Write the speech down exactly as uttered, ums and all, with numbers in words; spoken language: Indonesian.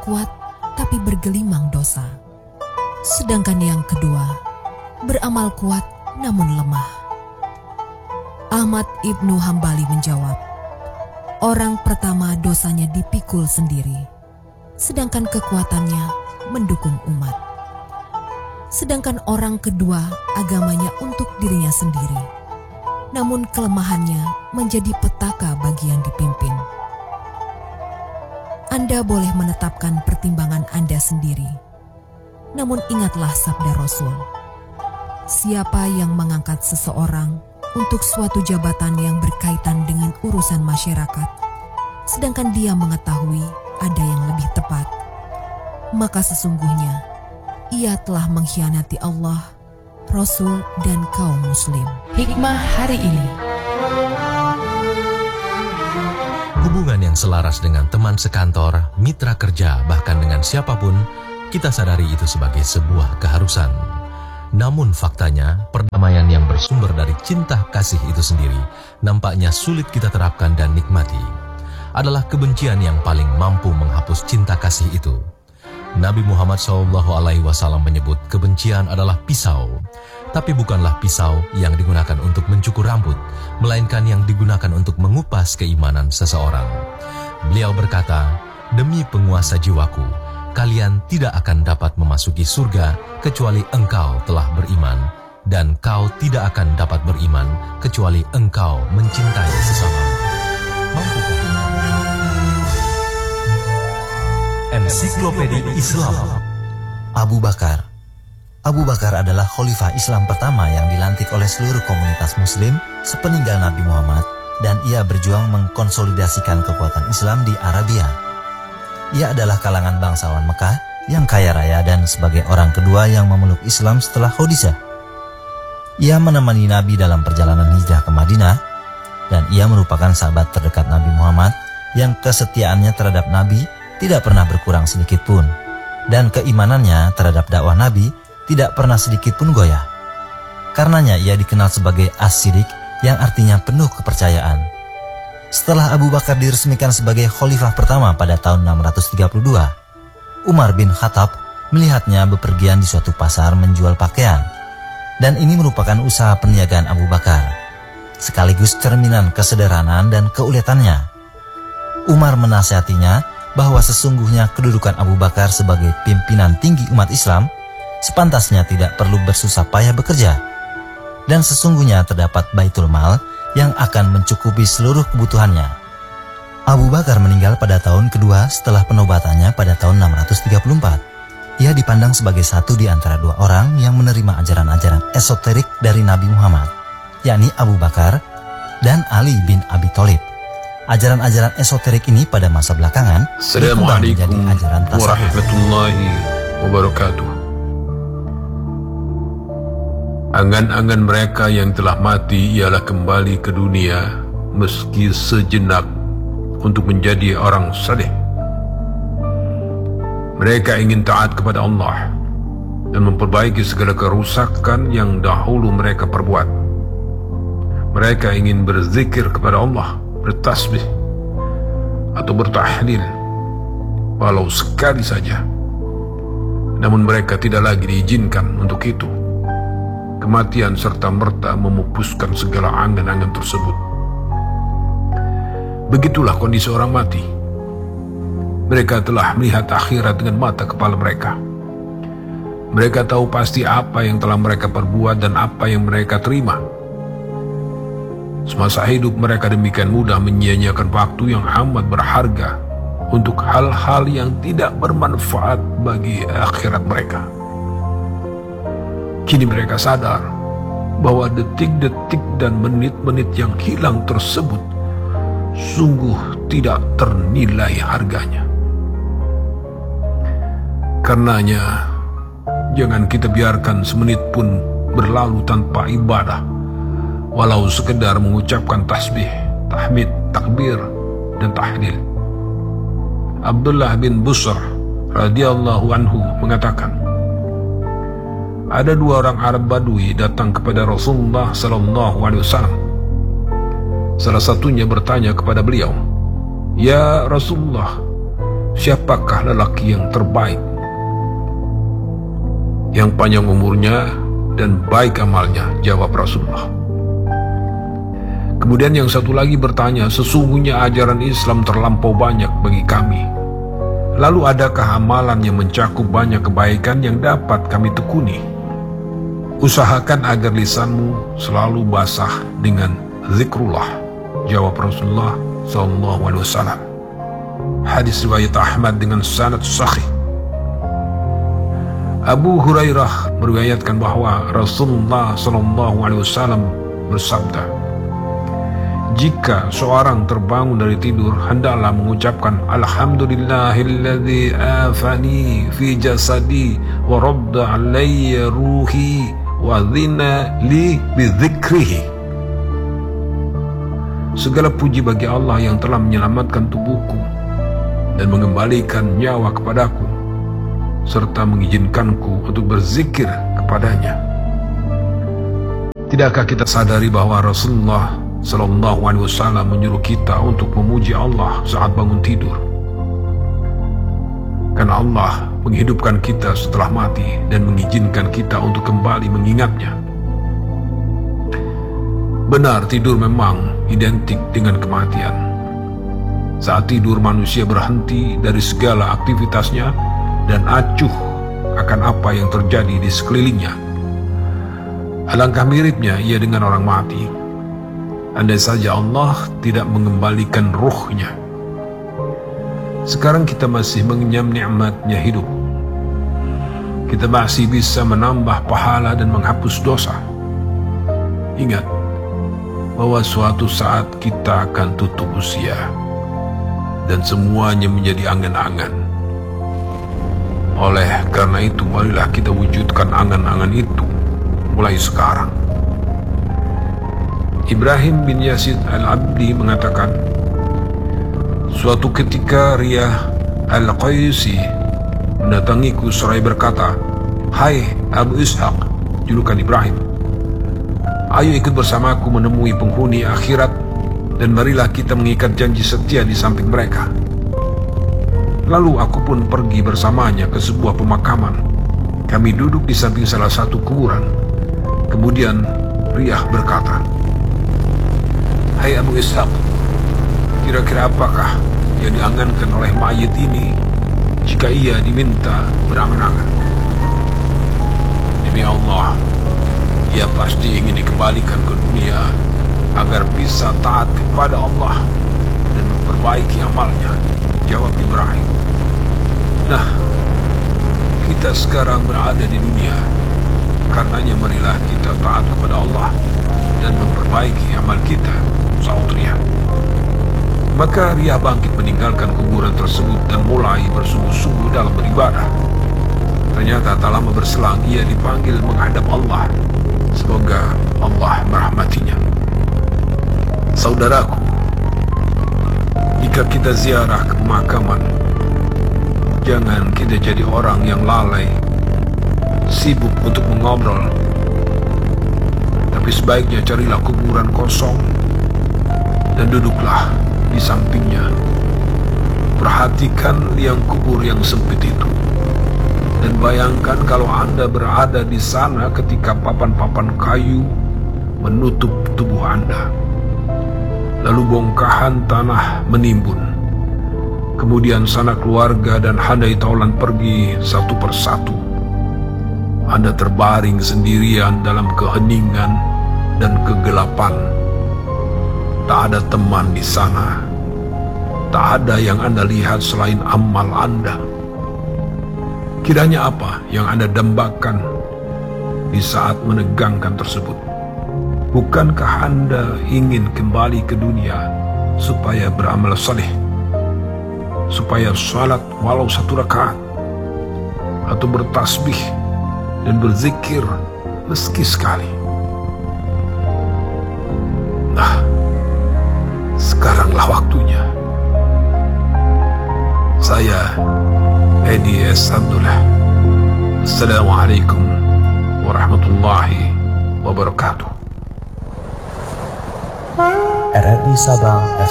kuat tapi bergelimang dosa. Sedangkan yang kedua, beramal kuat namun lemah. Ahmad Ibnu Hambali menjawab, orang pertama dosanya dipikul sendiri, sedangkan kekuatannya mendukung umat. Sedangkan orang kedua agamanya untuk dirinya sendiri, namun kelemahannya menjadi petaka bagi yang dipimpin. Anda boleh menetapkan pertimbangan Anda sendiri, namun ingatlah sabda Rasul, siapa yang mengangkat seseorang untuk suatu jabatan yang berkaitan dengan urusan masyarakat, sedangkan dia mengetahui ada yang lebih tepat, maka sesungguhnya ia telah mengkhianati Allah, Rasul, dan kaum muslim. Hikmah hari ini. Hubungan yang selaras dengan teman sekantor, mitra kerja, bahkan dengan siapapun, kita sadari itu sebagai sebuah keharusan. Namun faktanya, perdamaian yang bersumber dari cinta kasih itu sendiri nampaknya sulit kita terapkan dan nikmati. Adalah kebencian yang paling mampu menghapus cinta kasih itu. Nabi Muhammad shallallahu alaihi wasallam menyebut kebencian adalah pisau, tapi bukanlah pisau yang digunakan untuk mencukur rambut, melainkan yang digunakan untuk mengupas keimanan seseorang. Beliau berkata, demi penguasa jiwaku, kalian tidak akan dapat memasuki surga kecuali engkau telah beriman, dan kau tidak akan dapat beriman kecuali engkau mencintai sesama. Mampukah? Ensiklopedia Islam. Abu Bakar. Abu Bakar adalah khalifah Islam pertama yang dilantik oleh seluruh komunitas muslim sepeninggal Nabi Muhammad, dan ia berjuang mengkonsolidasikan kekuatan Islam di Arabia. Ia adalah kalangan bangsawan Mekah yang kaya raya dan sebagai orang kedua yang memeluk Islam setelah Khadijah. Ia menemani Nabi dalam perjalanan hijrah ke Madinah, dan ia merupakan sahabat terdekat Nabi Muhammad yang kesetiaannya terhadap Nabi tidak pernah berkurang sedikit pun, dan keimanannya terhadap dakwah Nabi tidak pernah sedikit pun goyah. Karenanya ia dikenal sebagai As-Siddiq, yang artinya penuh kepercayaan. Setelah Abu Bakar diresmikan sebagai khalifah pertama pada tahun enam ratus tiga puluh dua, Umar bin Khattab melihatnya bepergian di suatu pasar menjual pakaian, dan ini merupakan usaha perniagaan Abu Bakar, sekaligus cerminan kesederhanaan dan keuletannya. Umar menasihatinya bahwa sesungguhnya kedudukan Abu Bakar sebagai pimpinan tinggi umat Islam sepantasnya tidak perlu bersusah payah bekerja, dan sesungguhnya terdapat Baitul Mal yang akan mencukupi seluruh kebutuhannya. Abu Bakar meninggal pada tahun kedua setelah penobatannya pada tahun enam ratus tiga puluh empat. Ia dipandang sebagai satu di antara dua orang yang menerima ajaran-ajaran esoterik dari Nabi Muhammad, yakni Abu Bakar dan Ali bin Abi Thalib. Ajaran-ajaran esoterik ini pada masa belakangan berkembang menjadi ajaran tasawuf. Warahmatullahi wabarakatuh. Angan-angan mereka yang telah mati ialah kembali ke dunia meski sejenak untuk menjadi orang saleh. Mereka ingin taat kepada Allah dan memperbaiki segala kerusakan yang dahulu mereka perbuat. Mereka ingin berzikir kepada Allah, bertasbih atau bertahlil walau sekali saja. Namun mereka tidak lagi diizinkan untuk itu. Kematian serta merta memupuskan segala angan-angan tersebut. Begitulah kondisi orang mati. Mereka telah melihat akhirat dengan mata kepala mereka. Mereka tahu pasti apa yang telah mereka perbuat dan apa yang mereka terima. Semasa hidup mereka demikian mudah menyia-nyiakan waktu yang amat berharga untuk hal-hal yang tidak bermanfaat bagi akhirat mereka. Kini mereka sadar bahwa detik-detik dan menit-menit yang hilang tersebut sungguh tidak ternilai harganya. Karenanya, jangan kita biarkan semenit pun berlalu tanpa ibadah, walau sekedar mengucapkan tasbih, tahmid, takbir, dan tahlil. Abdullah bin Busr radhiyallahu anhu mengatakan, ada dua orang Arab Badui datang kepada Rasulullah sallallahu alaihi wasallam. Salah satunya bertanya kepada beliau, "Ya Rasulullah, siapakah lelaki yang terbaik, yang panjang umurnya dan baik amalnya? Jawab Rasulullah. Kemudian yang satu lagi bertanya, sesungguhnya ajaran Islam terlampau banyak bagi kami. Lalu adakah amalan yang mencakup banyak kebaikan yang dapat kami tekuni? Usahakan agar lisanmu selalu basah dengan zikrullah. Jawab Rasulullah sallallahu alaihi wasallam. Hadis riwayat Ahmad dengan sanad sahih. Abu Hurairah meriwayatkan bahwa Rasulullah sallallahu alaihi wasallam bersabda, jika seorang terbangun dari tidur, hendaklah mengucapkan Alhamdulillahilladzi afani fi jasadi wa radda alayya ruhi wa dhina li bidzikrihi. Segala puji bagi Allah yang telah menyelamatkan tubuhku dan mengembalikan nyawa kepadaku, serta mengizinkanku untuk berzikir kepadanya. Tidakkah kita sadari bahwa Rasulullah Sallallahu Alaihi Wasallam menyuruh kita untuk memuji Allah saat bangun tidur? Karena Allah menghidupkan kita setelah mati dan mengizinkan kita untuk kembali mengingatnya. Benar, tidur memang identik dengan kematian. Saat tidur manusia berhenti dari segala aktivitasnya dan acuh akan apa yang terjadi di sekelilingnya. Alangkah miripnya ia dengan orang mati. Andai saja Allah tidak mengembalikan ruhnya. Sekarang kita masih mengenyam nikmatnya hidup. Kita masih bisa menambah pahala dan menghapus dosa. Ingat bahwa suatu saat kita akan tutup usia dan semuanya menjadi angan-angan. Oleh karena itu, marilah kita wujudkan angan-angan itu mulai sekarang. Ibrahim bin Yazid al-Abdi mengatakan, suatu ketika Riyah al-Qaisi mendatangiku seraya berkata, hai Abu Ishaq, julukan Ibrahim, ayo ikut bersamaku menemui penghuni akhirat dan marilah kita mengikat janji setia di samping mereka. Lalu aku pun pergi bersamanya ke sebuah pemakaman. Kami duduk di samping salah satu kuburan. Kemudian Riyah berkata, hai Abu Ishaq, kira-kira apakah yang diangankan oleh mayit ini jika ia diminta berangan-angan? Demi Allah, ia pasti ingin dikembalikan ke dunia agar bisa taat kepada Allah dan memperbaiki amalnya. Jawab Ibrahim. Nah, kita sekarang berada di dunia, karenanya marilah kita taat kepada Allah dan memperbaiki amal kita. Saud Riyah. Maka Riyah bangkit meninggalkan kuburan tersebut dan mulai bersungguh-sungguh dalam beribadah. Ternyata tak lama berselang ia dipanggil menghadap Allah. Semoga Allah merahmatinya. Saudaraku, jika kita ziarah ke pemakaman, jangan kita jadi orang yang lalai, sibuk untuk mengobrol. Tapi sebaiknya carilah kuburan kosong dan duduklah di sampingnya. Perhatikan liang kubur yang sempit itu. Dan bayangkan kalau Anda berada di sana ketika papan-papan kayu menutup tubuh Anda. Lalu bongkahan tanah menimbun. Kemudian sanak keluarga dan handai taulan pergi satu persatu. Anda terbaring sendirian dalam keheningan dan kegelapan. Tak ada teman di sana. Tak ada yang Anda lihat selain amal Anda. Kiranya apa yang Anda dambakan di saat menegangkan tersebut? Bukankah Anda ingin kembali ke dunia supaya beramal saleh, supaya salat walau satu rakaat, atau bertasbih dan berzikir meski sekali? Nah, sekaranglah waktunya. Saya Edi S. Abdullah. Assalamualaikum warahmatullahi wabarakatuh. R R I Sabang F